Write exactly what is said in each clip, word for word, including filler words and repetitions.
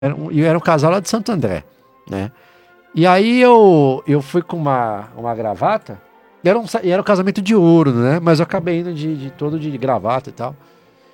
Era um, e era um casal lá de Santo André, né? E aí eu, eu fui com uma, uma gravata, e era, um, e era um casamento de ouro, né? Mas eu acabei indo de, de todo de gravata e tal.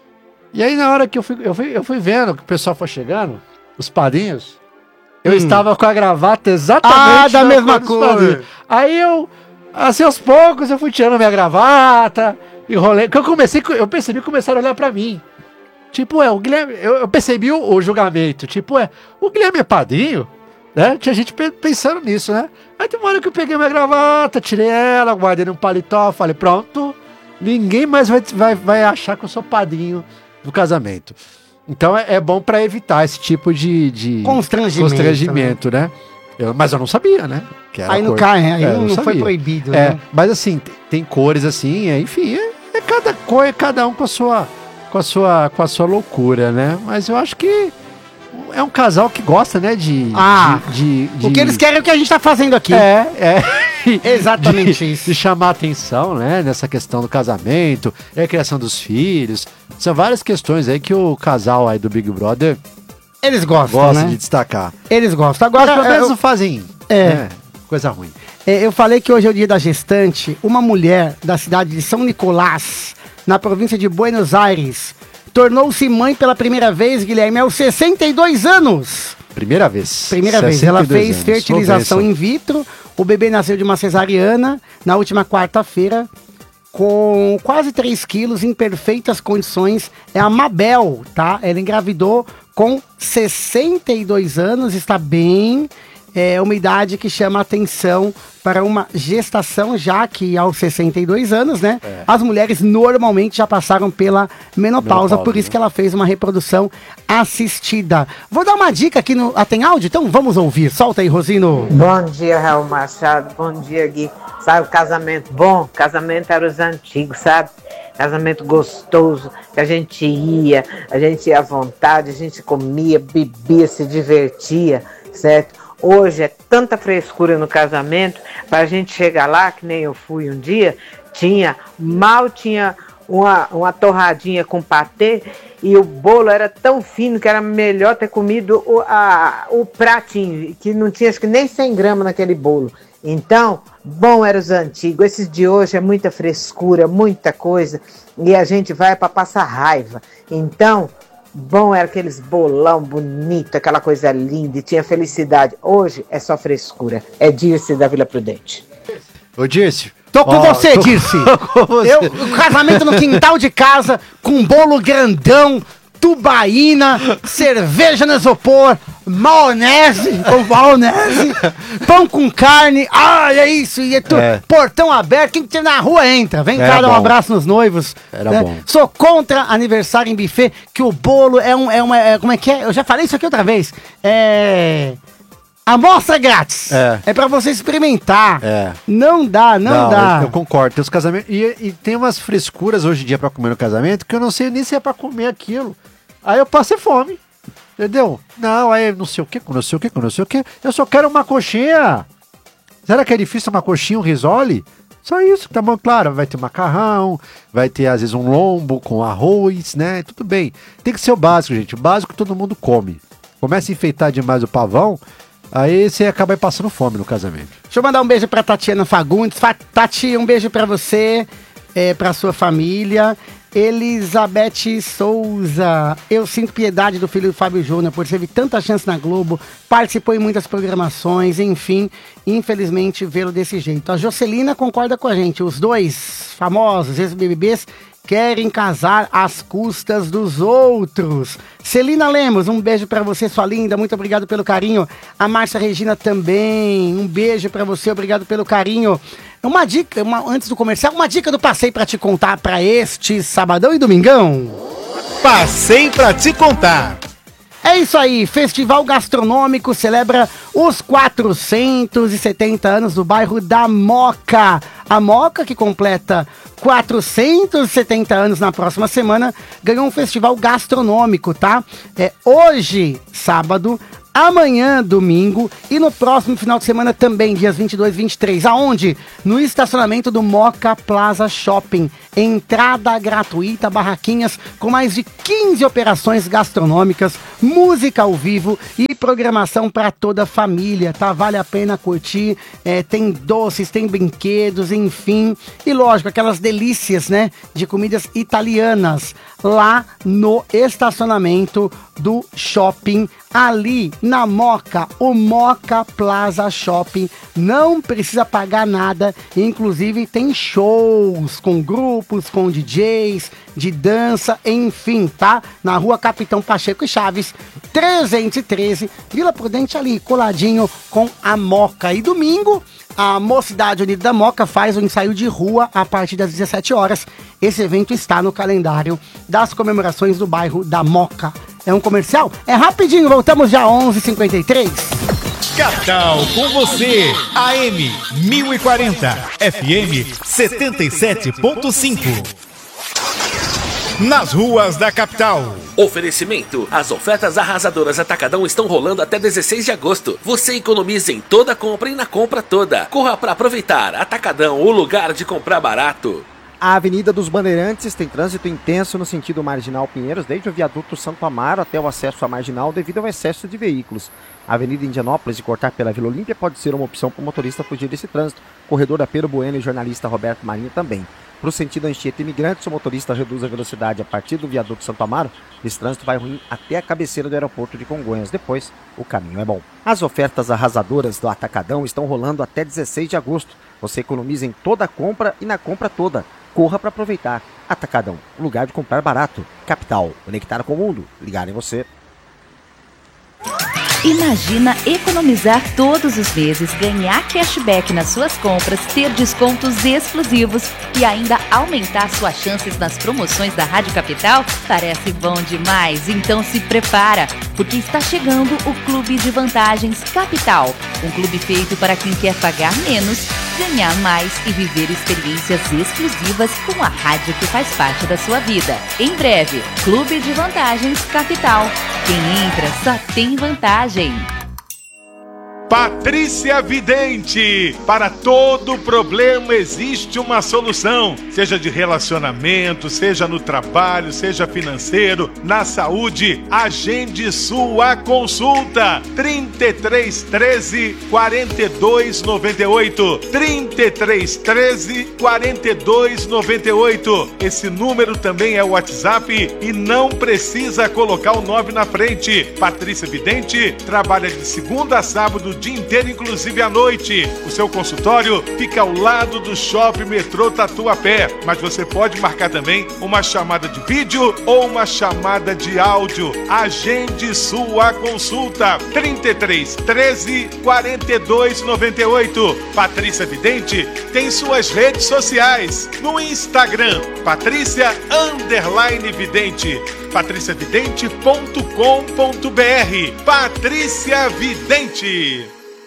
E aí na hora que eu fui, eu fui, eu fui vendo que o pessoal foi chegando, os padrinhos, eu hum. estava com a gravata exatamente ah, da mesma cor. Aí eu, assim, aos poucos, eu fui tirando minha gravata, enrolei, porque eu comecei, eu percebi que começaram a olhar pra mim. Tipo, é, o Guilherme, eu, eu percebi o, o julgamento, tipo, é, o Guilherme é padrinho? Né? Tinha gente pensando nisso, né? Aí tem uma hora que eu peguei minha gravata, tirei ela, guardei num paletó, falei, pronto, ninguém mais vai, vai, vai achar que eu sou padrinho do casamento. Então é, é bom pra evitar esse tipo de, de constrangimento, constrangimento, né? Eu, mas eu não sabia, né? Que era aí não cor. cai, aí é, não, não foi proibido. É, né? Mas assim, tem, tem cores assim, é, enfim, é, é cada cor, é cada um com a sua, com a sua, com a sua loucura, né? Mas eu acho que é um casal que gosta, né, de... Ah, de, de, de... o que eles querem é o que a gente tá fazendo aqui. É, é. Exatamente de, isso. De chamar atenção, né, nessa questão do casamento, é a criação dos filhos. São várias questões aí que o casal aí do Big Brother... Eles gostam, gosta né? de destacar. Eles gostam. Agora, mas pelo menos eu... não fazem é. né, coisa ruim. É, eu falei que hoje é o dia da gestante. Uma mulher da cidade de São Nicolás, na província de Buenos Aires, tornou-se mãe pela primeira vez, Guilherme, aos sessenta e dois anos. Primeira vez. Primeira vez. Ela fez anos. fertilização in vitro. O bebê nasceu de uma cesariana na última quarta-feira, com quase três quilos, em perfeitas condições. É a Mabel, tá? Ela engravidou com sessenta e dois anos, está bem... É uma idade que chama atenção para uma gestação, já que aos sessenta e dois anos, né? É. As mulheres normalmente já passaram pela menopausa, menopausa por isso né? que ela fez uma reprodução assistida. Vou dar uma dica aqui no... Ah, tem áudio? Então vamos ouvir. Solta aí, Rosino. Bom dia, Raul Machado. Bom dia, Gui. Sabe, casamento bom? Casamento era os antigos, sabe? Casamento gostoso, que a gente ia, a gente ia à vontade, a gente comia, bebia, se divertia, certo? Hoje é tanta frescura no casamento, para a gente chegar lá, que nem eu fui um dia, tinha, mal tinha uma, uma torradinha com patê e o bolo era tão fino que era melhor ter comido o, a, o pratinho, que não tinha acho que nem cem gramas naquele bolo. Então, bom eram os antigos, esses de hoje é muita frescura, muita coisa, e a gente vai para passar raiva. Então... bom era aqueles bolão bonito, aquela coisa linda, e tinha felicidade. Hoje é só frescura. É Dirce da Vila Prudente. Ô Dirce. Tô com oh, você, tô... Dirce. Eu, o casamento no quintal de casa, com bolo grandão, tubaína, cerveja no isopor, maionese, ou maionese, pão com carne, ah, é isso, e é tu, é. portão aberto, quem que na rua entra, vem cá dar um abraço nos noivos. Era né? bom. Sou contra aniversário em buffet, que o bolo é um, é uma, é, como é que é? Eu já falei isso aqui outra vez, é... amostra grátis. É. É pra você experimentar. É. Não dá, não, não dá. Eu, eu concordo. Tem os casamentos. E, e tem umas frescuras hoje em dia pra comer no casamento que eu não sei nem se é pra comer aquilo. Aí eu passei fome. Entendeu? Não, aí não sei o que, não sei o que, não sei o que. Eu só quero uma coxinha. Será que é difícil uma coxinha, um risole? Só isso, tá bom, claro. Vai ter macarrão, vai ter às vezes um lombo com arroz, né? Tudo bem. Tem que ser o básico, gente. O básico todo mundo come. Começa a enfeitar demais o pavão. Aí você acaba passando fome no casamento. Deixa eu mandar um beijo pra Tatiana Fagundes. Tati, um beijo pra você, é, pra sua família. Elizabeth Souza. Eu sinto piedade do filho do Fábio Júnior por teve tanta chance na Globo, participou em muitas programações, enfim, infelizmente vê-lo desse jeito. A Jocelina concorda com a gente. Os dois famosos ex-B B Bs querem casar às custas dos outros. Celina Lemos, um beijo pra você, sua linda, muito obrigado pelo carinho. A Márcia Regina também, um beijo pra você, obrigado pelo carinho. Uma dica, uma, antes do comercial, uma dica do Passei Pra Te Contar pra este sabadão e domingão. Passei Pra Te Contar. É isso aí, Festival Gastronômico celebra os quatrocentos e setenta anos do bairro da Moca. A Moca, que completa quatrocentos e setenta anos na próxima semana, ganhou um festival gastronômico, tá? É hoje, sábado, amanhã, domingo, e no próximo final de semana também, dias vinte e dois e vinte e três. Aonde? No estacionamento do Moca Plaza Shopping. Entrada gratuita, barraquinhas com mais de quinze operações gastronômicas, música ao vivo e programação para toda a família, tá? Vale a pena curtir, é, tem doces, tem brinquedos, enfim, e lógico, aquelas delícias, né, de comidas italianas lá no estacionamento do shopping, ali na Moca, o Moca Plaza Shopping. Não precisa pagar nada, inclusive tem shows com grupos, com D Js, de dança, enfim, tá? Na rua Capitão Pacheco e Chaves, trezentos e treze, Vila Prudente, ali coladinho com a Moca. E domingo, a Mocidade Unida da Moca faz um ensaio de rua a partir das dezessete horas. Esse evento está no calendário das comemorações do bairro da Moca. É um comercial? É rapidinho, voltamos já às onze e cinquenta e três. Capital com você, A M mil e quarenta, F M setenta e sete ponto cinco. Nas ruas da capital. Oferecimento: as ofertas arrasadoras Atacadão estão rolando até dezesseis de agosto. Você economiza em toda compra e na compra toda. Corra para aproveitar. Atacadão, o lugar de comprar barato. A Avenida dos Bandeirantes tem trânsito intenso no sentido Marginal Pinheiros, desde o viaduto Santo Amaro até o acesso à Marginal devido ao excesso de veículos. A Avenida Indianópolis, de cortar pela Vila Olímpia, pode ser uma opção para o motorista fugir desse trânsito. Corredor da Pero Bueno e jornalista Roberto Marinho também. Para o sentido Anchieta Imigrantes, o motorista reduz a velocidade a partir do viaduto Santo Amaro. Esse trânsito vai ruim até a cabeceira do aeroporto de Congonhas. Depois, o caminho é bom. As ofertas arrasadoras do Atacadão estão rolando até dezesseis de agosto. Você economiza em toda a compra e na compra toda. Corra para aproveitar. Atacadão, lugar de comprar barato. Capital, conectar com o mundo. Ligar em você. Imagina economizar todos os meses, ganhar cashback nas suas compras, ter descontos exclusivos e ainda aumentar suas chances nas promoções da Rádio Capital? Parece bom demais, então se prepara, porque está chegando o Clube de Vantagens Capital, um clube feito para quem quer pagar menos, ganhar mais e viver experiências exclusivas com a rádio que faz parte da sua vida. Em breve, Clube de Vantagens Capital. Quem entra só tem vantagem. Patrícia Vidente, para todo problema existe uma solução, seja de relacionamento, seja no trabalho, seja financeiro, na saúde. Agende sua consulta, trinta e três, treze, quarenta e dois, noventa e oito, trinta e três, treze, quarenta e dois, noventa e oito. Esse número também é o WhatsApp e não precisa colocar o nove na frente. Patrícia Vidente trabalha de segunda a sábado, o dia inteiro, inclusive à noite. O seu consultório fica ao lado do Shopping Metrô Tatuapé, mas você pode marcar também uma chamada de vídeo ou uma chamada de áudio. Agende sua consulta, trinta e três, treze, quarenta e dois, noventa e oito. Patrícia Vidente tem suas redes sociais no Instagram, Patrícia underline Vidente, patricia vidente ponto com ponto b r. Patrícia Vidente.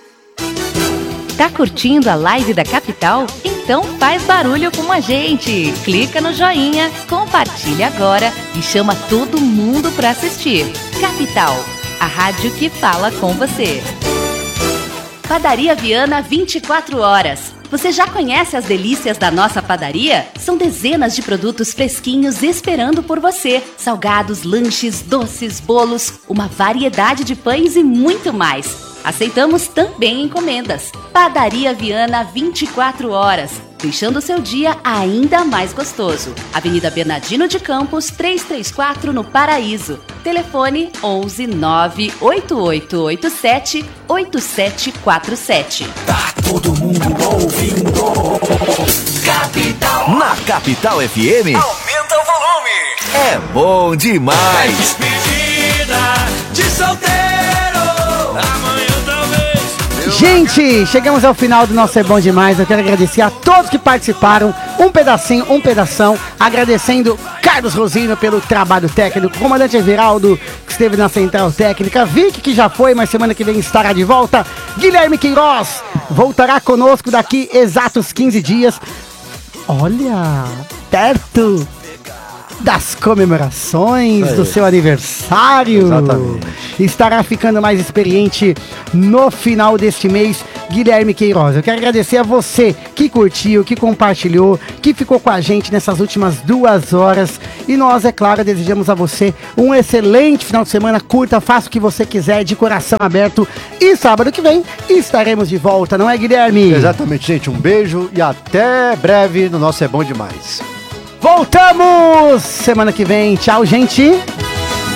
Tá curtindo a live da Capital? Então faz barulho com a gente. Clica no joinha, compartilha agora e chama todo mundo para assistir. Capital, a rádio que fala com você. Padaria Viana vinte e quatro horas. Você já conhece as delícias da nossa padaria? São dezenas de produtos fresquinhos esperando por você. Salgados, lanches, doces, bolos, uma variedade de pães e muito mais. Aceitamos também encomendas. Padaria Viana vinte e quatro horas, deixando seu dia ainda mais gostoso. Avenida Bernardino de Campos, trezentos e trinta e quatro, no Paraíso. Telefone onze, nove oito oito oito sete, oito sete quatro sete. Tá todo mundo ouvindo Capital. Na Capital F M, aumenta o volume. É bom demais. Despedida de solteiro. Amanhã talvez. Gente, chegamos ao final do nosso É Bom Demais. Eu quero agradecer a todos que participaram. Um pedacinho, um pedação. Agradecendo Carlos Rosino pelo trabalho técnico. Comandante Everaldo, que esteve na Central Técnica. Vicky, que já foi, mas semana que vem estará de volta. Guilherme Queiroz voltará conosco daqui exatos quinze dias. Olha, perto das comemorações do seu aniversário. Exatamente. Estará ficando mais experiente no final deste mês Guilherme Queiroz. Eu quero agradecer a você que curtiu, que compartilhou, que ficou com a gente nessas últimas duas horas. E nós, é claro, desejamos a você um excelente final de semana. Curta, faça o que você quiser, de coração aberto. E sábado que vem estaremos de volta, não é, Guilherme? Exatamente, gente. Um beijo e até breve no nosso É Bom Demais. Voltamos semana que vem. Tchau, gente.